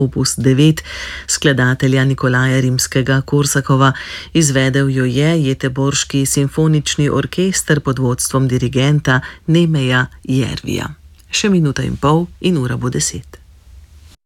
opus 9 skladatelja Nikolaja Rimskega-Korsakova. Izvedel jo je Göteborški simfonični orkester pod vodstvom dirigenta Nemeja Järvija. Še minuta in pol in ura bo 10.